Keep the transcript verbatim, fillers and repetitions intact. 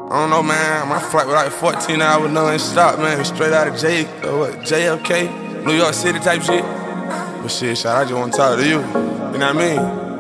I don't know, man. My flight was like fourteen hours non-stop, man. Straight out of J, uh, what, J F K, New York City type shit. But shit, shit, I just want to talk to you. You know what I mean?